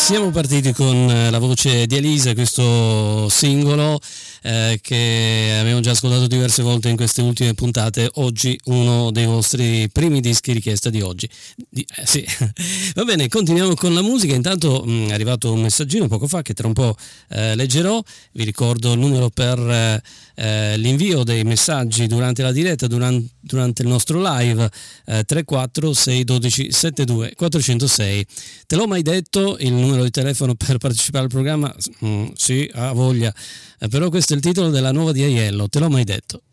Siamo partiti con la voce di Elisa, questo singolo che abbiamo già ascoltato diverse volte in queste ultime puntate. Oggi uno dei vostri primi dischi richiesta di oggi. Sì. Va bene, continuiamo con la musica. Intanto è arrivato un messaggino poco fa che tra un po' leggerò. Vi ricordo il numero per l'invio dei messaggi durante la diretta, durante il nostro live, 34 612 72 406. Te l'ho mai detto il numero di telefono per partecipare al programma? Sì, ha voglia, però questo è il titolo della nuova di Aiello, te l'ho mai detto.